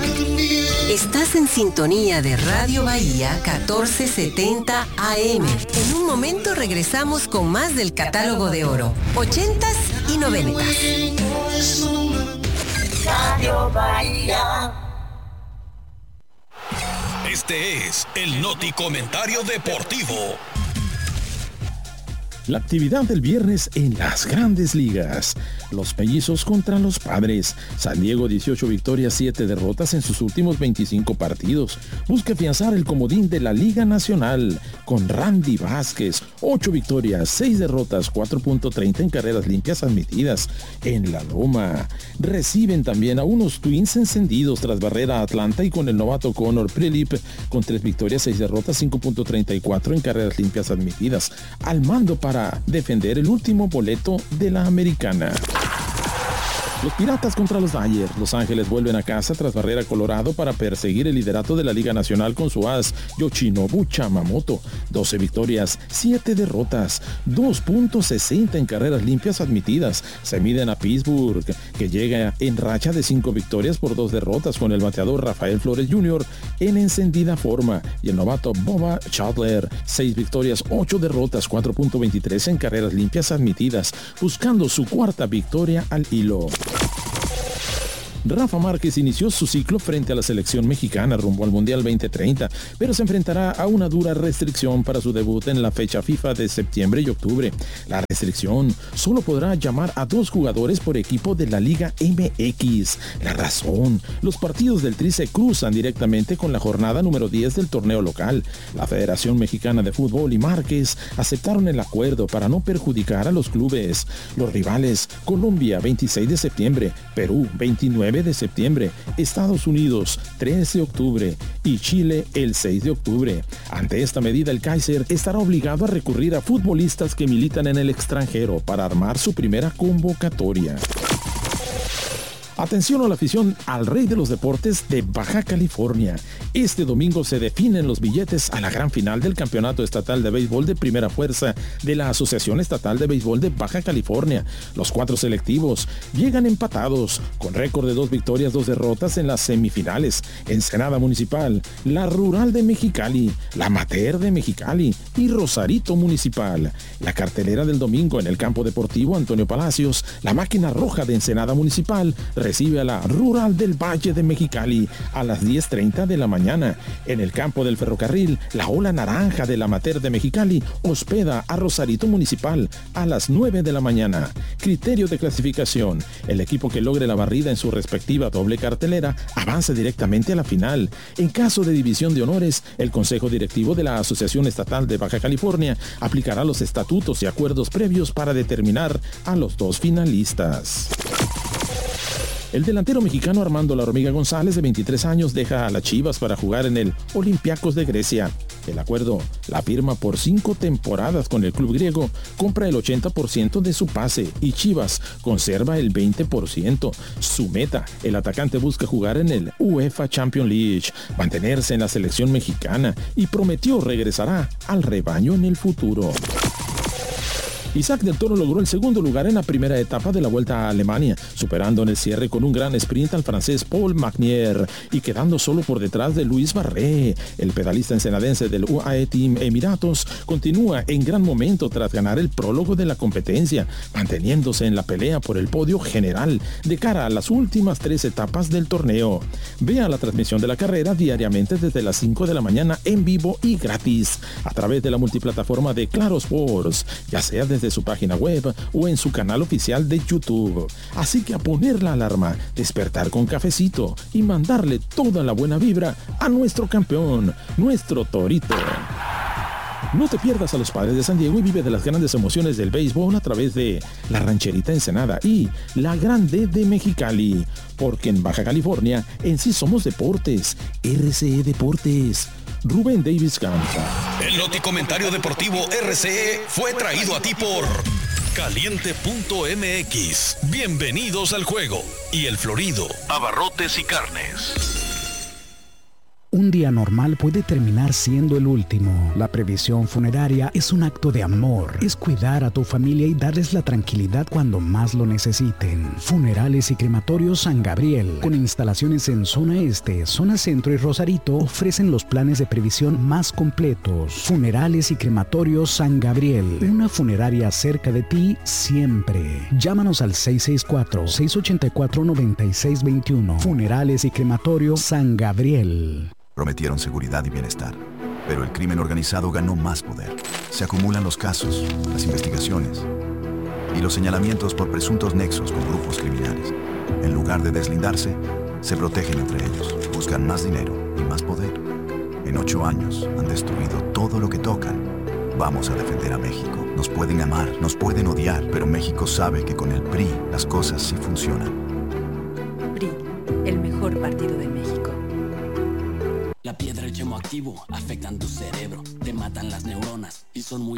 Estás en sintonía de Radio Bahía 1470 AM. En un momento regresamos con más del catálogo de oro, 80s y 90s. Radio Bahía. Este es el Noti Comentario Deportivo. La actividad del viernes en las Grandes Ligas. Los Mellizos contra los Padres. San Diego 18 victorias, 7 derrotas en sus últimos 25 partidos. Busca afianzar el comodín de la Liga Nacional con Randy Vázquez. 8 victorias, 6 derrotas, 4.30 en carreras limpias admitidas en la Loma. Reciben también a unos Twins encendidos tras barrer a Atlanta y con el novato Connor Prelip con 3 victorias, 6 derrotas, 5.34 en carreras limpias admitidas. Al mando para defender el último boleto de la Americana. Los Piratas contra los Dodgers. Los Ángeles vuelven a casa tras barrer a Colorado para perseguir el liderato de la Liga Nacional con su as Yoshinobu Yamamoto. 12 victorias, 7 derrotas, 2.60 en carreras limpias admitidas. Se miden a Pittsburgh, que llega en racha de 5 victorias por 2 derrotas con el bateador Rafael Flores Jr. en encendida forma y el novato Bubba Chandler. 6 victorias, 8 derrotas, 4.23 en carreras limpias admitidas, buscando su cuarta victoria al hilo. Rafa Márquez inició su ciclo frente a la selección mexicana rumbo al Mundial 2030, pero se enfrentará a una dura restricción para su debut en la fecha FIFA de septiembre y octubre. La restricción solo podrá llamar a 2 jugadores por equipo de la Liga MX. La razón: los partidos del Tri se cruzan directamente con la jornada número 10 del torneo local. La Federación Mexicana de Fútbol y Márquez aceptaron el acuerdo para no perjudicar a los clubes. Los rivales: Colombia 26 de septiembre, Perú 29 de septiembre, Estados Unidos 13 de octubre y Chile el 6 de octubre. Ante esta medida, el Kaiser estará obligado a recurrir a futbolistas que militan en el extranjero para armar su primera convocatoria. Atención a la afición al rey de los deportes de Baja California. Este domingo se definen los billetes a la gran final del Campeonato Estatal de Béisbol de Primera Fuerza de la Asociación Estatal de Béisbol de Baja California. Los 4 selectivos llegan empatados, con récord de 2 victorias, 2 derrotas en las semifinales. Ensenada Municipal, la Rural de Mexicali, la Mater de Mexicali y Rosarito Municipal. La cartelera del domingo en el campo deportivo Antonio Palacios, la Máquina Roja de Ensenada Municipal recibe a la Rural del Valle de Mexicali a las 10:30 de la mañana. En el campo del Ferrocarril, la Ola Naranja de la Mater de Mexicali hospeda a Rosarito Municipal a las 9 de la mañana. Criterio de clasificación: el equipo que logre la barrida en su respectiva doble cartelera avanza directamente a la final. En caso de división de honores, el Consejo Directivo de la Asociación Estatal de Baja California aplicará los estatutos y acuerdos previos para determinar a los 2 finalistas. El delantero mexicano Armando La Hormiga González, de 23 años, deja a las Chivas para jugar en el Olympiacos de Grecia. El acuerdo: la firma por 5 temporadas con el club griego, compra el 80% de su pase y Chivas conserva el 20%. Su meta: el atacante busca jugar en el UEFA Champions League, mantenerse en la selección mexicana y prometió regresará al rebaño en el futuro. Isaac del Toro logró el segundo lugar en la primera etapa de la Vuelta a Alemania, superando en el cierre con un gran sprint al francés Paul Magnier y quedando solo por detrás de Luis Barré. El pedalista ensenadense del UAE Team Emiratos continúa en gran momento tras ganar el prólogo de la competencia, manteniéndose en la pelea por el podio general de cara a las últimas 3 etapas del torneo. Vea la transmisión de la carrera diariamente desde las 5 de la mañana en vivo y gratis a través de la multiplataforma de Claro Sports, ya sea desde su página web o en su canal oficial de YouTube. Así que a poner la alarma, despertar con cafecito y mandarle toda la buena vibra a nuestro campeón, nuestro Torito. No te pierdas a los Padres de San Diego y vive de las grandes emociones del béisbol a través de la Rancherita Ensenada y la Grande de Mexicali, porque en Baja California en sí somos deportes. RCE Deportes. Rubén Davis canta. El Noti Comentario Deportivo RCE fue traído a ti por Caliente.mx. Bienvenidos al juego. Y El Florido, abarrotes y carnes. Un día normal puede terminar siendo el último. La previsión funeraria es un acto de amor. Es cuidar a tu familia y darles la tranquilidad cuando más lo necesiten. Funerales y Crematorios San Gabriel, con instalaciones en Zona Este, Zona Centro y Rosarito, ofrecen los planes de previsión más completos. Funerales y Crematorios San Gabriel, una funeraria cerca de ti siempre. Llámanos al 664-684-9621. Funerales y Crematorios San Gabriel. Prometieron seguridad y bienestar, pero el crimen organizado ganó más poder. Se acumulan los casos, las investigaciones y los señalamientos por presuntos nexos con grupos criminales. En lugar de deslindarse, se protegen entre ellos, buscan más dinero y más poder. En 8 años han destruido todo lo que tocan. Vamos a defender a México. Nos pueden amar, nos pueden odiar, pero México sabe que con el PRI las cosas sí funcionan. PRI, el mejor partido de México. La piedra y el yemo activo afectan tu cerebro, te matan las neuronas y son muy